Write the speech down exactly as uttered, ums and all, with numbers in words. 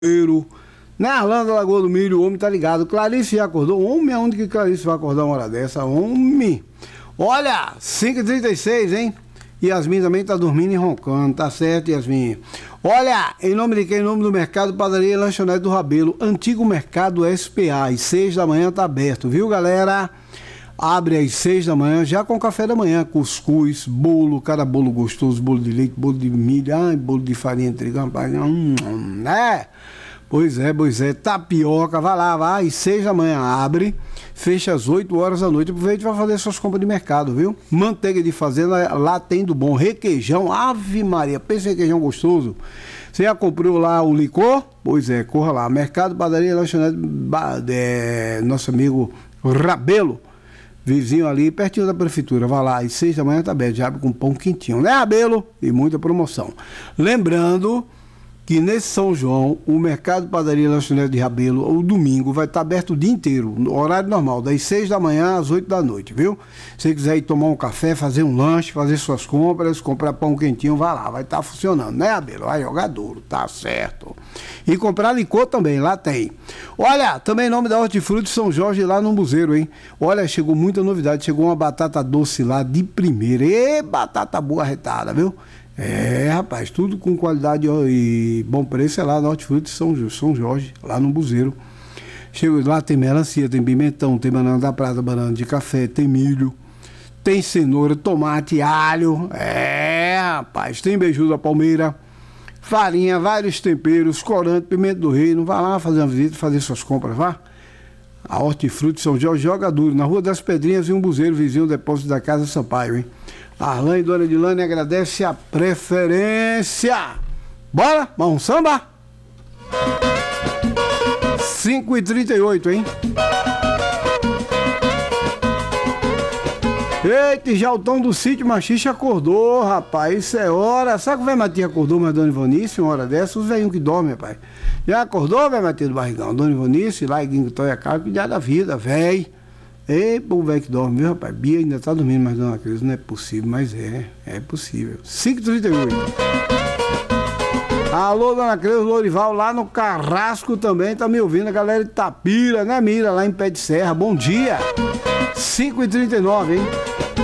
Milho. Na Orlando, Lagoa do Milho, o homem tá ligado. Clarice já acordou. Homem, aonde que Clarice vai acordar uma hora dessa? Homem! Olha, cinco e trinta e seis, hein? Yasmin também tá dormindo e roncando, tá certo, Yasmin? Olha, em nome de quem? Em nome do Mercado Padaria e Lanchonete do Rabelo, antigo Mercado S P A, às seis da manhã tá aberto, viu, galera? Abre às seis da manhã, já com café da manhã, cuscuz, bolo, cada bolo gostoso, bolo de leite, bolo de milho, ai, bolo de farinha de trigo, rapaz, hum, né? Pois é, pois é, tapioca, vai lá, vai, às seis da manhã abre, fecha às oito horas da noite, aproveita e vai fazer suas compras de mercado, viu? Manteiga de fazenda, lá tem do bom, requeijão, ave Maria, pensa em requeijão gostoso. Você já comprou lá o licor? Pois é, corra lá, Mercado, Padaria, Lanchonete, é, nosso amigo Rabelo, vizinho ali, pertinho da prefeitura, vai lá, às seis da manhã tá aberto, já abre com pão quentinho, né, Rabelo? E muita promoção. Lembrando que nesse São João, o Mercado Padaria Lanchonete de Rabelo, o domingo, vai estar aberto o dia inteiro, no horário normal, das seis da manhã às oito da noite, viu? Se você quiser ir tomar um café, fazer um lanche, fazer suas compras, comprar pão quentinho, vai lá, vai estar funcionando, né, Rabelo? Vai jogar duro, tá certo. E comprar licor também, lá tem. Olha, também em nome da Hortifruti São Jorge, lá no Buzeiro, hein? Olha, chegou muita novidade, chegou uma batata doce lá de primeira, e batata boa arretada, viu? É, rapaz, tudo com qualidade e bom preço é lá no Hortifruti São, São Jorge, lá no Buzeiro. Chego lá, tem melancia, tem pimentão, tem banana da prata, banana de café, tem milho, tem cenoura, tomate, alho, é, rapaz, tem beiju da palmeira, farinha, vários temperos, corante, pimenta do reino. Vai lá fazer uma visita, fazer suas compras, vá. A Hortifruti São Jorge joga duro, na Rua das Pedrinhas, em um Buzeiro, vizinho do depósito da Casa Sampaio, hein? Arlan e Dona Edilane agradece a preferência. Bora? Vamos samba? cinco e trinta e oito, hein? Eita, já o Tom do Sítio Machixe acordou, rapaz. Isso é hora. Sabe que o velho Matinho acordou, mas Dona Ivanice, uma hora dessa, os velhinhos que dormem, rapaz. Já acordou, velho Matinho do Barrigão? Dona Ivanice, lá em Guinguitóia, cara, cuidar da vida, velho. Ei, o velho que dorme, viu, rapaz? Bia ainda tá dormindo, mas Dona Cris, não é possível, mas é, é possível. cinco e trinta e oito. Alô, Dona Cris, Lorival, lá no Carrasco também, tá me ouvindo, a galera de Tapira, né, Mira, lá em Pé de Serra, bom dia. cinco e trinta e nove, hein?